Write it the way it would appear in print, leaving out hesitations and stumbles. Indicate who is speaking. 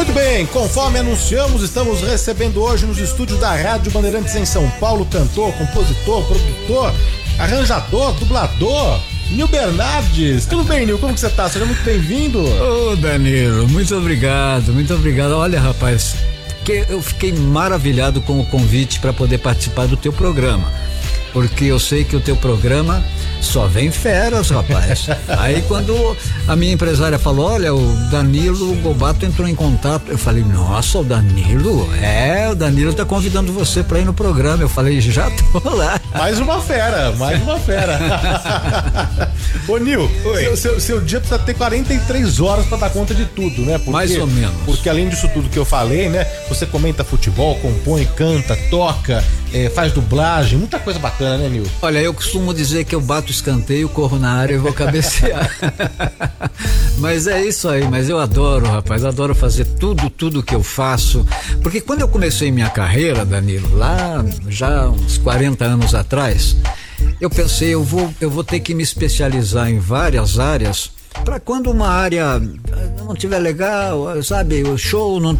Speaker 1: Muito bem, conforme anunciamos, estamos recebendo hoje nos estúdios da Rádio Bandeirantes em São Paulo, cantor, compositor, produtor, arranjador, dublador, Nil Bernardes. Tudo bem, Nil? Como que você tá? Seja muito bem-vindo.
Speaker 2: Ô, Danilo, muito obrigado. Olha, rapaz, eu fiquei maravilhado com o convite para poder participar do teu programa, porque eu sei que o teu programa só vem feras, rapaz. Aí quando a minha empresária falou, olha, o Danilo Gobato entrou em contato, eu falei, nossa, o Danilo tá convidando você pra ir no programa. Eu falei, já tô lá.
Speaker 1: Mais uma fera. Ô, Nil, seu dia precisa ter 43 horas pra dar conta de tudo, né?
Speaker 2: Mais ou menos.
Speaker 1: Porque além disso tudo que eu falei, né? Você comenta futebol, compõe, canta, toca, faz dublagem, muita coisa bacana, né, Nil?
Speaker 2: Olha, eu costumo dizer que eu bato escanteio, corro na área e vou cabecear. Mas é isso aí, mas eu adoro, rapaz, adoro fazer tudo que eu faço, porque quando eu comecei minha carreira, Danilo, lá já uns 40 anos atrás, eu pensei, eu vou ter que me especializar em várias áreas, para quando uma área não tiver legal, sabe, o show não